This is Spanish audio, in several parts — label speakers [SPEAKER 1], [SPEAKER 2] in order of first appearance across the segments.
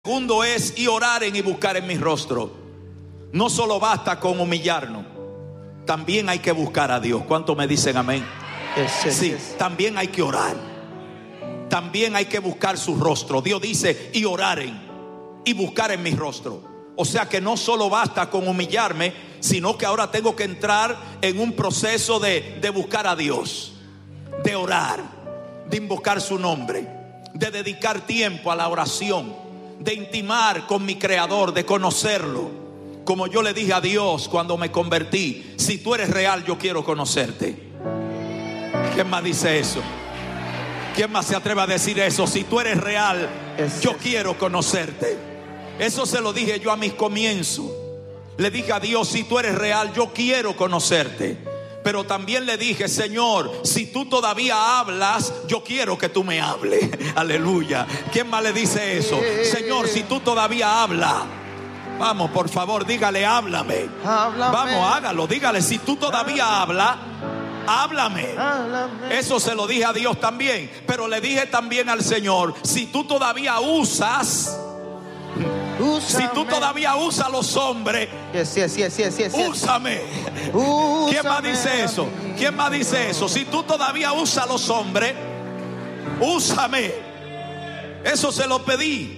[SPEAKER 1] Segundo es y oraren y buscar en mi rostro. No solo basta con humillarnos, también hay que buscar a Dios. ¿Cuántos me dicen amén? Sí, también hay que orar. También hay que buscar su rostro. Dios dice y oraren y buscar en mi rostro. O sea que no solo basta con humillarme, sino que ahora tengo que entrar en un proceso de buscar a Dios, de orar, de invocar su nombre, de dedicar tiempo a la oración, de intimar con mi Creador, de conocerlo. Como yo le dije a Dios cuando me convertí: si tú eres real, yo quiero conocerte. ¿Quién más dice eso? ¿Quién más se atreve a decir eso? Si tú eres real, yo quiero conocerte. Eso se lo dije yo a mis comienzos. Le dije a Dios: si tú eres real, yo quiero conocerte. Pero también le dije: Señor, si tú todavía hablas, yo quiero que tú me hables. Aleluya. ¿Quién más le dice eso? Señor, si tú todavía hablas. Vamos, por favor, dígale: háblame. Vamos, hágalo, dígale: si tú todavía hablas, háblame. Eso se lo dije a Dios también. Pero le dije también al Señor: si tú todavía usas, si tú todavía usas los hombres, úsame. ¿Quién más dice eso? ¿Quién más dice eso? Si tú todavía usas los hombres, úsame. Eso se lo pedí.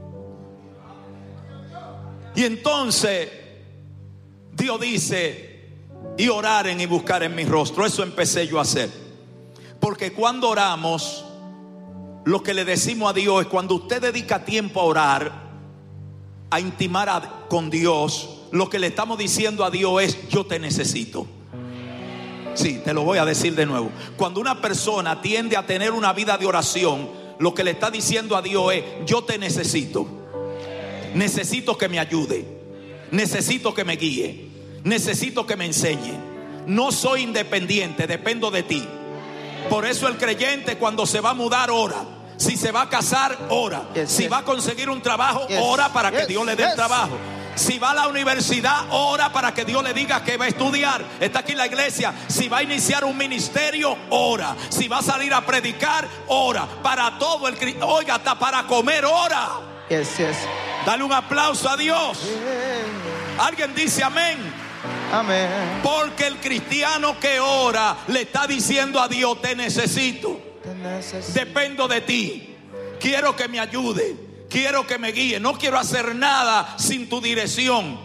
[SPEAKER 1] Y entonces Dios dice: y oraren y buscar en mi rostro. Eso empecé yo a hacer. Porque cuando oramos, lo que le decimos a Dios es: cuando usted dedica tiempo a orar, a intimar con Dios, lo que le estamos diciendo a Dios es: yo te necesito. Sí, te lo voy a decir de nuevo. Cuando una persona tiende a tener una vida de oración, lo que le está diciendo a Dios es: yo te necesito. Necesito que me ayude. Necesito que me guíe. Necesito que me enseñe. No soy independiente, dependo de ti. Por eso el creyente, cuando se va a mudar, ora. Si se va a casar, ora. Si va a conseguir un trabajo, ora para que Dios le dé el trabajo. Si va a la universidad, ora para que Dios le diga que va a estudiar. Está aquí la iglesia. Si va a iniciar un ministerio, ora. Si va a salir a predicar, ora. Para todo el cristiano, oiga, hasta para comer, ora. Dale un aplauso a Dios. Alguien dice amén.
[SPEAKER 2] Amén.
[SPEAKER 1] Porque el cristiano que ora le está diciendo a Dios: te necesito. Dependo de ti. Quiero que me ayude. Quiero que me guíe. No quiero hacer nada sin tu dirección.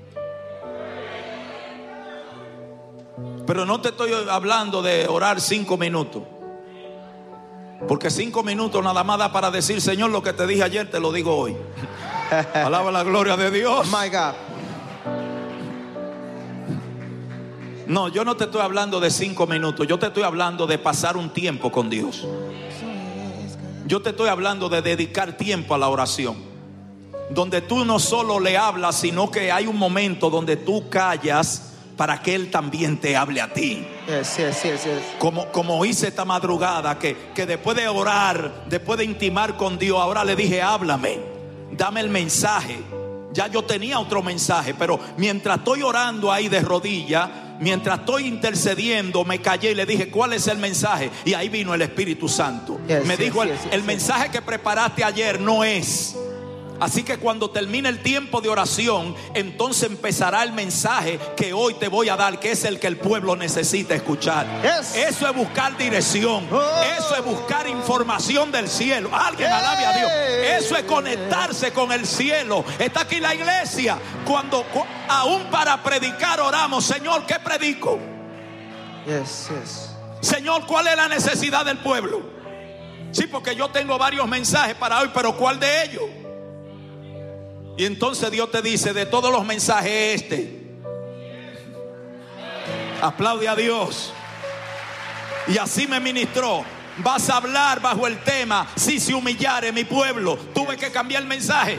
[SPEAKER 1] Pero no te estoy hablando de orar 5 minutos. Porque 5 minutos nada más da para decir: Señor, lo que te dije ayer te lo digo hoy. Alaba la gloria de Dios.
[SPEAKER 2] My God.
[SPEAKER 1] No, yo no te estoy hablando de 5 minutos. Yo te estoy hablando de pasar un tiempo con Dios. Yo te estoy hablando de dedicar tiempo a la oración, donde tú no solo le hablas, sino que hay un momento donde tú callas para que Él también te hable a ti. Como hice esta madrugada, que después de orar, después de intimar con Dios, ahora le dije: háblame, dame el mensaje. Ya yo tenía otro mensaje, pero mientras estoy orando ahí de rodillas, mientras estoy intercediendo, me callé y le dije: ¿cuál es el mensaje? Y ahí vino el Espíritu Santo. Me dijo: el mensaje que preparaste ayer no es. Así que cuando termine el tiempo de oración, entonces empezará el mensaje que hoy te voy a dar, que es el que el pueblo necesita escuchar. Eso es buscar dirección. Eso es buscar información del cielo. Alguien alabe a Dios. Eso es conectarse con el cielo. Está aquí la iglesia. Cuando aún para predicar oramos: Señor, ¿qué predico? Señor, ¿cuál es la necesidad del pueblo? Sí, porque yo tengo varios mensajes para hoy, pero ¿cuál de ellos? Y entonces Dios te dice: de todos los mensajes, aplaude a Dios. Y así me ministró: vas a hablar bajo el tema: si se humillare mi pueblo. Tuve que cambiar el mensaje.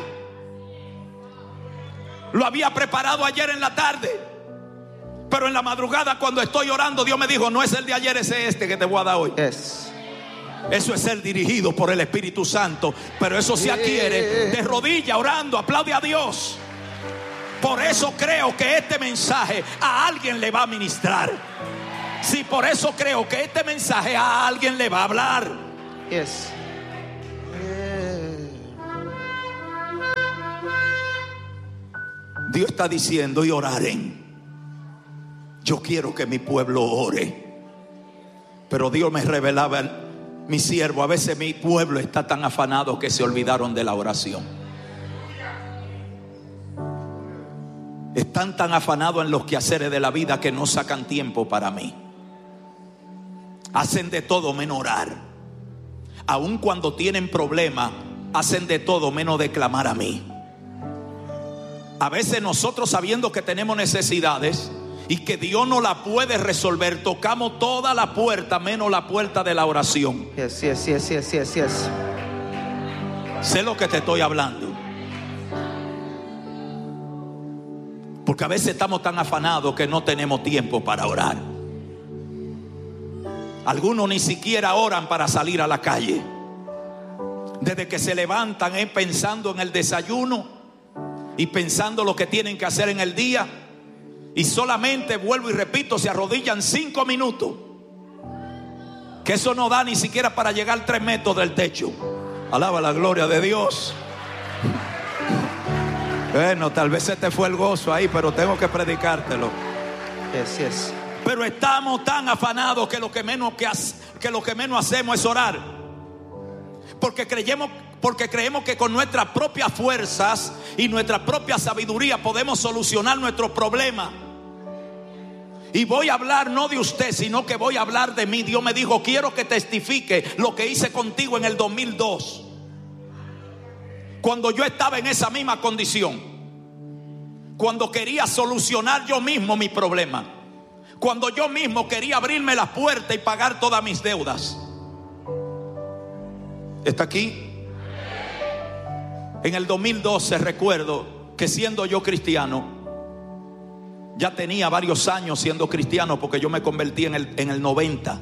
[SPEAKER 1] Lo había preparado ayer en la tarde, pero en la madrugada, cuando estoy orando, Dios me dijo: no es el de ayer, es este que te voy a dar hoy. Eso es ser dirigido por el Espíritu Santo. Pero eso se adquiere de rodillas, orando. Aplaude a Dios. Por eso creo que este mensaje a alguien le va a ministrar. Sí, por eso creo que este mensaje a alguien le va a hablar. Dios está diciendo: y oraren. Yo quiero que mi pueblo ore. Pero Dios me revelaba: mi siervo, a veces mi pueblo está tan afanado que se olvidaron de la oración. Están tan afanados en los quehaceres de la vida que no sacan tiempo para mí. Hacen de todo menos orar. Aun cuando tienen problemas, hacen de todo menos de clamar a mí. A veces nosotros, sabiendo que tenemos necesidades y que Dios no la puede resolver, tocamos toda la puerta menos la puerta de la oración.
[SPEAKER 2] Yes.
[SPEAKER 1] Sé lo que te estoy hablando. Porque a veces estamos tan afanados que no tenemos tiempo para orar. Algunos ni siquiera oran para salir a la calle. Desde que se levantan pensando en el desayuno y pensando lo que tienen que hacer en el día. Y solamente, vuelvo y repito, se arrodillan 5 minutos. Que eso no da ni siquiera para llegar 3 metros del techo. Alaba la gloria de Dios. Bueno, tal vez se te fue el gozo ahí, pero tengo que predicártelo.
[SPEAKER 2] Yes.
[SPEAKER 1] Pero estamos tan afanados que lo que menos hacemos es orar. Porque creemos que con nuestras propias fuerzas y nuestra propia sabiduría podemos solucionar nuestros problemas. Y voy a hablar no de usted, sino que voy a hablar de mí. Dios me dijo: quiero que testifique lo que hice contigo en el 2002. Cuando yo estaba en esa misma condición. Cuando quería solucionar yo mismo mi problema. Cuando yo mismo quería abrirme las puertas y pagar todas mis deudas. ¿Está aquí? En el 2012 recuerdo que, siendo yo cristiano, ya tenía varios años siendo cristiano, porque yo me convertí en el 90.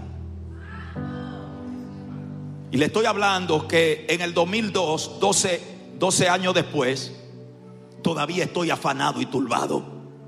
[SPEAKER 1] Y le estoy hablando que en el 2002, 12 años después, todavía estoy afanado y turbado.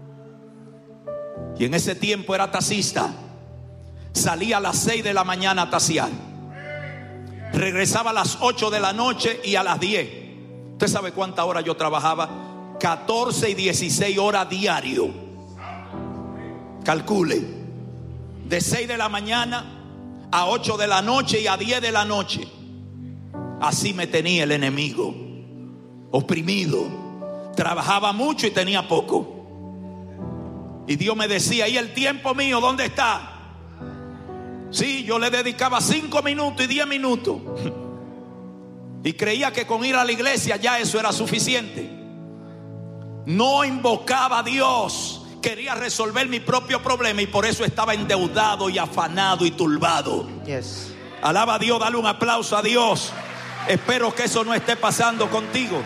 [SPEAKER 1] Y en ese tiempo era taxista. Salía a las 6 de la mañana a taxiar. Regresaba a las 8 de la noche y a las 10. ¿Usted sabe cuántas horas yo trabajaba? 14 y 16 horas diario. Calcule. De 6 de la mañana a 8 de la noche y a 10 de la noche. Así me tenía el enemigo. Oprimido. Trabajaba mucho y tenía poco. Y Dios me decía: ¿y el tiempo mío dónde está? Sí, yo le dedicaba 5 minutos y 10 minutos. Y creía que con ir a la iglesia ya eso era suficiente. No invocaba a Dios. Quería resolver mi propio problema y por eso estaba endeudado y afanado y turbado.
[SPEAKER 2] Yes.
[SPEAKER 1] Alaba a Dios, dale un aplauso a Dios. Espero que eso no esté pasando contigo.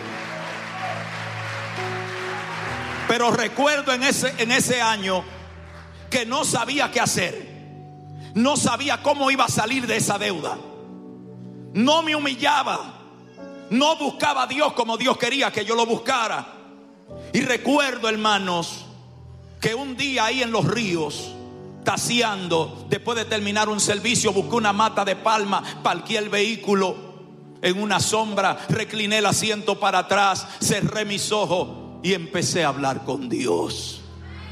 [SPEAKER 1] Pero recuerdo en ese año que no sabía qué hacer. No sabía cómo iba a salir de esa deuda. No me humillaba. No buscaba a Dios como Dios quería que yo lo buscara. Y recuerdo, hermanos, que un día ahí en los ríos, taxiando, después de terminar un servicio, busqué una mata de palma, parqué el vehículo en una sombra, recliné el asiento para atrás, cerré mis ojos y empecé a hablar con Dios.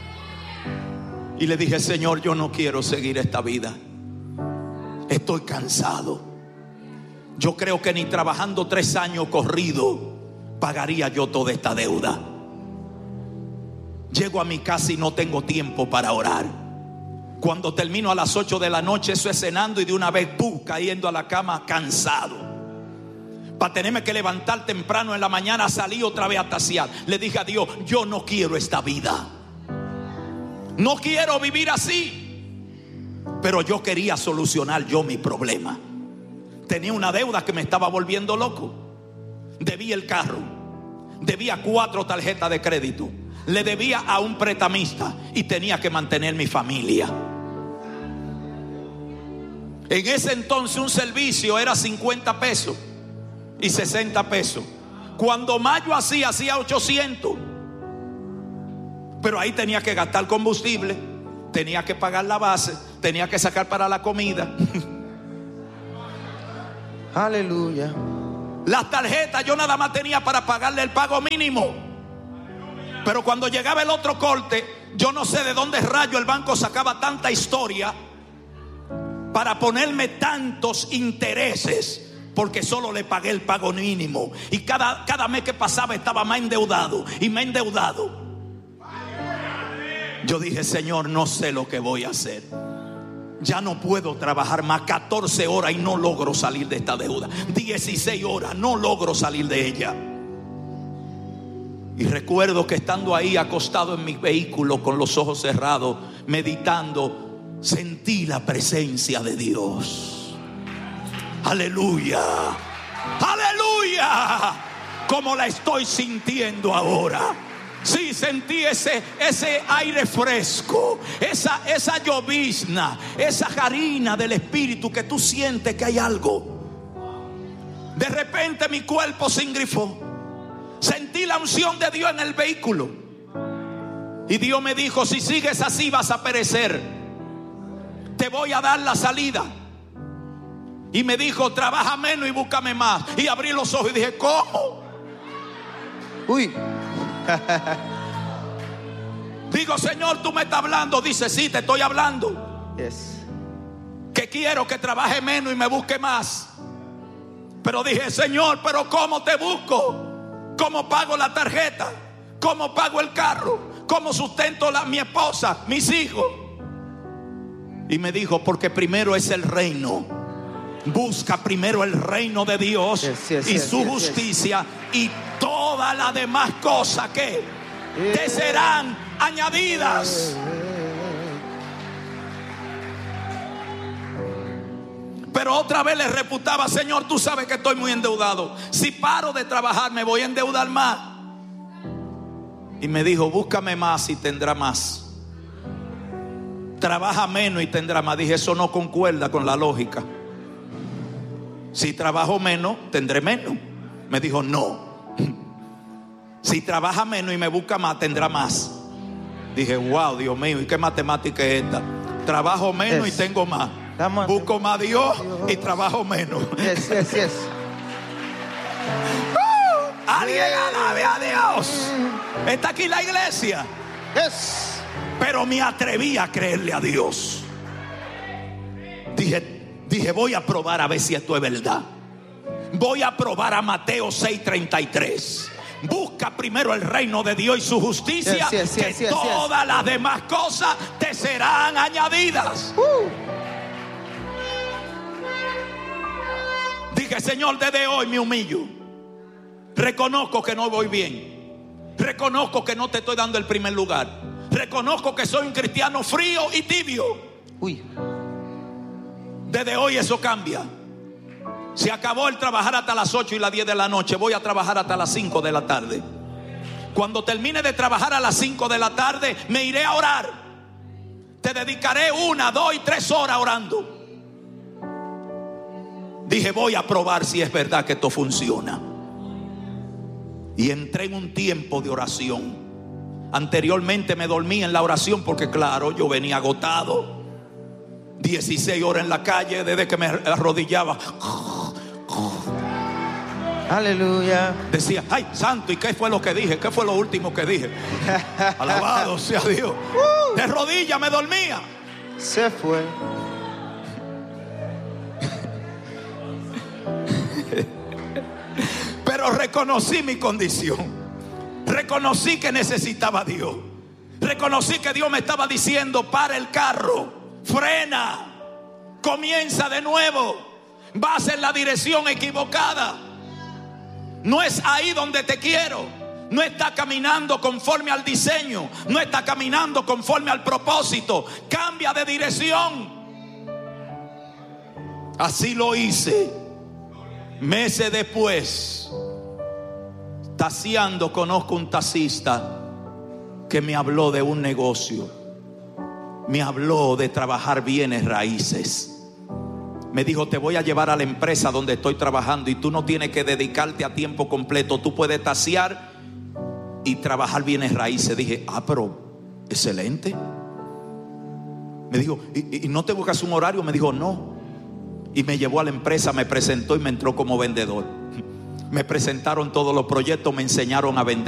[SPEAKER 1] Y le dije: Señor, yo no quiero seguir esta vida. Estoy cansado. Yo creo que ni trabajando 3 años corrido pagaría yo toda esta deuda. Llego a mi casa y no tengo tiempo para orar. Cuando termino a las 8 de la noche, eso es cenando y de una vez cayendo a la cama cansado. Para tenerme que levantar temprano en la mañana, salí otra vez a taxiar. Le dije a Dios: yo no quiero esta vida. No quiero vivir así. Pero yo quería solucionar yo mi problema. Tenía una deuda que me estaba volviendo loco. Debía el carro. Debía 4 tarjetas de crédito. Le debía a un prestamista. Y tenía que mantener mi familia. En ese entonces un servicio era 50 pesos y 60 pesos. Cuando más yo hacía 800. Pero ahí tenía que gastar combustible, tenía que pagar la base, tenía que sacar para la comida.
[SPEAKER 2] Aleluya.
[SPEAKER 1] Las tarjetas yo nada más tenía para pagarle el pago mínimo. Pero cuando llegaba el otro corte, yo no sé de dónde rayo el banco sacaba tanta historia para ponerme tantos intereses, porque solo le pagué el pago mínimo. Y cada mes que pasaba estaba más endeudado y más endeudado. Yo dije: Señor, no sé lo que voy a hacer. Ya no puedo trabajar más 14 horas y no logro salir de esta deuda. 16 horas, no logro salir de ella. Y recuerdo que estando ahí acostado en mi vehículo con los ojos cerrados, meditando, sentí la presencia de Dios. Aleluya, aleluya, como la estoy sintiendo ahora. Sí, sentí ese aire fresco, esa llovizna, esa jarina del Espíritu, que tú sientes que hay algo. De repente mi cuerpo se engrifó. Sentí la unción de Dios en el vehículo. Y Dios me dijo: si sigues así vas a perecer. Te voy a dar la salida. Y me dijo: trabaja menos y búscame más. Y abrí los ojos y dije: ¿cómo?
[SPEAKER 2] Uy.
[SPEAKER 1] Digo: Señor, tú me estás hablando. Dice: sí, te estoy hablando.
[SPEAKER 2] Yes.
[SPEAKER 1] Que quiero que trabaje menos y me busque más. Pero dije: Señor, pero ¿cómo te busco? ¿Cómo pago la tarjeta? ¿Cómo pago el carro? ¿Cómo sustento a mi esposa, mis hijos? Y me dijo: porque primero es el reino. Busca primero el reino de Dios y su justicia, y todas las demás cosas que te serán añadidas. Pero otra vez le reputaba: Señor, tú sabes que estoy muy endeudado. Si paro de trabajar me voy a endeudar más. Y me dijo: búscame más y tendrá más. Trabaja menos y tendrá más. Dije: eso no concuerda con la lógica. Si trabajo menos, tendré menos. Me dijo: no. Si trabaja menos y me busca más, tendrá más. Dije: wow, Dios mío, ¿y qué matemática es esta? Trabajo menos y tengo más. Busco más a Dios y trabajo menos.
[SPEAKER 2] Yes.
[SPEAKER 1] Alguien alabe a Dios. Está aquí la iglesia.
[SPEAKER 2] Yes.
[SPEAKER 1] Pero me atreví a creerle a Dios. Dije: voy a probar a ver si esto es verdad. Voy a probar a Mateo 6:33. Busca primero el reino de Dios y su justicia, que todas las demás cosas te serán añadidas. Dije: Señor, desde hoy me humillo. Reconozco que no voy bien. Reconozco que no te estoy dando el primer lugar. Reconozco que soy un cristiano frío y tibio.
[SPEAKER 2] Uy.
[SPEAKER 1] Desde hoy eso cambia. Se acabó el trabajar hasta las 8 y las 10 de la noche. Voy a trabajar hasta las 5 de la tarde. Cuando termine de trabajar a las 5 de la tarde, me iré a orar. Te dedicaré 1, 2 y 3 horas orando. Dije: voy a probar si es verdad que esto funciona. Y entré en un tiempo de oración. Anteriormente me dormí en la oración porque, claro, yo venía agotado. 16 horas en la calle desde que me arrodillaba.
[SPEAKER 2] Aleluya.
[SPEAKER 1] Decía: ay, santo, ¿y qué fue lo que dije? ¿Qué fue lo último que dije? Alabado sea Dios. De rodillas me dormía.
[SPEAKER 2] Se fue.
[SPEAKER 1] Pero reconocí mi condición. Reconocí que necesitaba a Dios. Reconocí que Dios me estaba diciendo: para el carro, frena, comienza de nuevo. Vas en la dirección equivocada. No es ahí donde te quiero. No está caminando conforme al diseño. No está caminando conforme al propósito. Cambia de dirección. Así lo hice. Meses después, taxiando, conozco un taxista que me habló de un negocio. Me habló de trabajar bienes raíces. Me dijo: te voy a llevar a la empresa donde estoy trabajando y tú no tienes que dedicarte a tiempo completo. Tú puedes tasear y trabajar bienes raíces. Dije: pero excelente. Me dijo: ¿y no te buscas un horario? Me dijo: no. Y me llevó a la empresa, me presentó y me entró como vendedor. Me presentaron todos los proyectos, me enseñaron a vender.